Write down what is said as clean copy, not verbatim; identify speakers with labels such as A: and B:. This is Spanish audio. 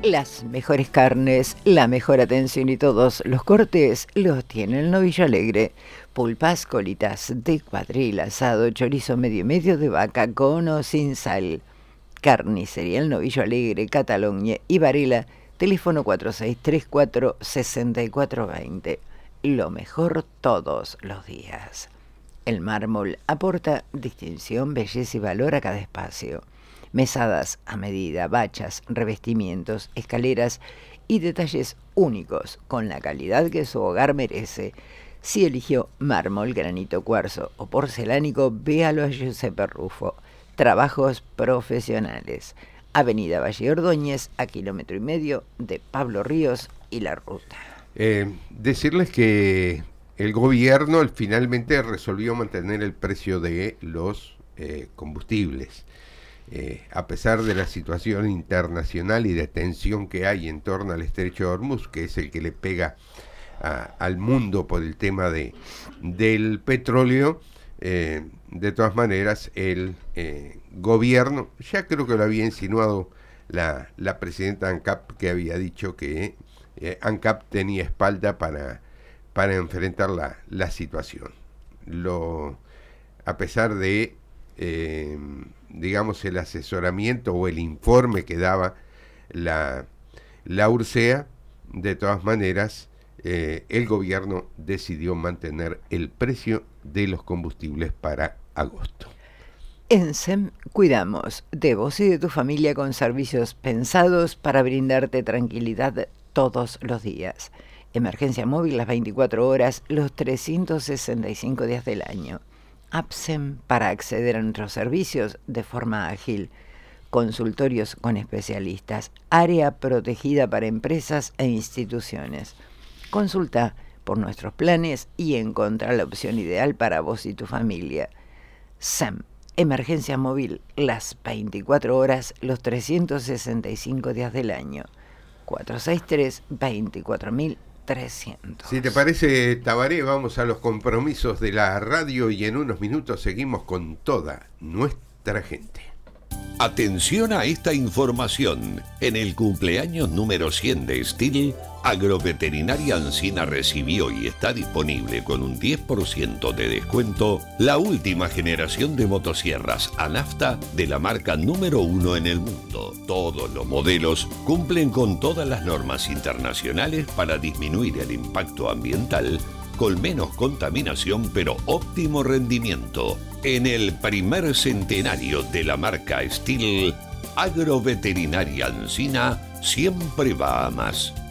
A: Las mejores carnes, la mejor atención y todos los cortes los tiene el Novillo Alegre. Pulpas, colitas de cuadril, asado, chorizo medio y medio de vaca con o sin sal. Carnicería El Novillo Alegre, Cataluña y Varela, teléfono 4634-6420. Lo mejor todos los días. El mármol aporta distinción, belleza y valor a cada espacio. Mesadas a medida, bachas, revestimientos, escaleras y detalles únicos con la calidad que su hogar merece. Si eligió mármol, granito, cuarzo o porcelánico, véalo a Giuseppe Rufo. Trabajos profesionales. Avenida Valle Ordóñez, a 1,5 kilómetros de Pablo Ríos y La Ruta.
B: Decirles que el gobierno finalmente resolvió mantener el precio de los combustibles. A pesar de la situación internacional y de tensión que hay en torno al estrecho de Hormuz, que es el que le pega al mundo por el tema del petróleo, de todas maneras el gobierno, ya creo que lo había insinuado la presidenta ANCAP, que había dicho que ANCAP tenía espalda para enfrentar la situación. A pesar de digamos el asesoramiento o el informe que daba la URSEA, de todas maneras el gobierno decidió mantener el precio de los combustibles para agosto.
A: En SEM cuidamos de vos y de tu familia con servicios pensados para brindarte tranquilidad todos los días. Emergencia móvil las 24 horas, los 365 días del año. APSEM para acceder a nuestros servicios de forma ágil. Consultorios con especialistas. Área protegida para empresas e instituciones. Consulta por nuestros planes y encontrar la opción ideal para vos y tu familia. SEM, emergencia móvil las 24 horas, los 365 días del año. 463-24300.
B: Si te parece, Tabaré, vamos a los compromisos de la radio y en unos minutos seguimos con toda nuestra gente.
C: Atención a esta información. En el cumpleaños número 100 de Stihl, Agroveterinaria Ancina recibió y está disponible con un 10% de descuento la última generación de motosierras a nafta de la marca número 1 en el mundo. Todos los modelos cumplen con todas las normas internacionales para disminuir el impacto ambiental, con menos contaminación pero óptimo rendimiento. En el primer centenario de la marca Stihl, Agroveterinaria Ancina siempre va a más.